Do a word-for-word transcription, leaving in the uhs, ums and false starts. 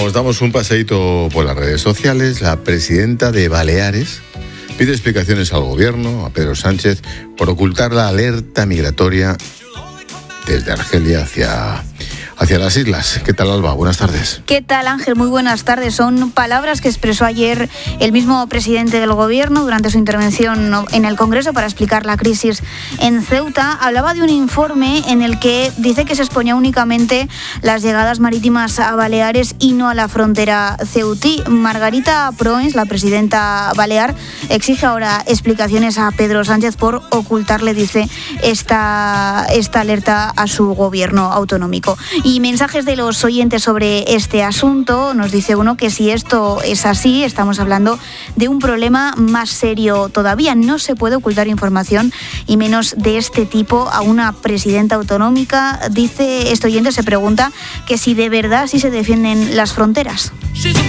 nos damos un paseíto por las redes sociales. La presidenta de Baleares pide explicaciones al gobierno, a Pedro Sánchez, por ocultar la alerta migratoria desde Argelia hacia... hacia las islas. ¿Qué tal, Alba? Buenas tardes. ¿Qué tal, Ángel? Muy buenas tardes. Son palabras que expresó ayer el mismo presidente del Gobierno durante su intervención en el Congreso para explicar la crisis en Ceuta. Hablaba de un informe en el que dice que se exponía únicamente las llegadas marítimas a Baleares y no a la frontera ceutí. Margarita Proens, la presidenta balear, exige ahora explicaciones a Pedro Sánchez por ocultarle, dice, esta, esta alerta a su gobierno autonómico. Y mensajes de los oyentes sobre este asunto. Nos dice uno que si esto es así, estamos hablando de un problema más serio todavía. No se puede ocultar información, y menos de este tipo, a una presidenta autonómica. Dice este oyente, se pregunta que si de verdad sí se defienden las fronteras.